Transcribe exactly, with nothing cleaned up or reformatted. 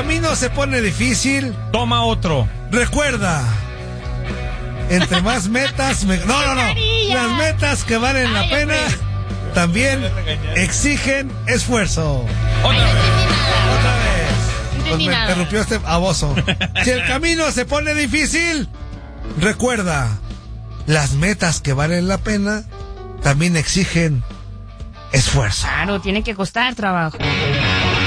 camino se pone difícil, toma otro. Recuerda, entre más metas, me... no, no, no. Las metas que valen la pena también exigen esfuerzo. Otra vez. Otra vez. Pues me nada. interrumpió este baboso. Si el camino se pone difícil, recuerda, las metas que valen la pena también exigen esfuerzo. Claro, tiene que costar trabajo.